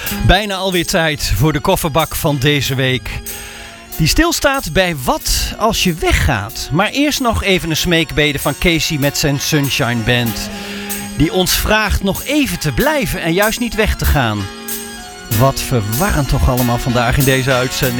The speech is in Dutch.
Bijna alweer tijd voor de kofferbak van deze week. Die stilstaat bij wat als je weggaat. Maar eerst nog even een smeekbede van Casey met zijn Sunshine Band. Die ons vraagt nog even te blijven en juist niet weg te gaan. Wat verwarrend toch allemaal vandaag in deze uitzending.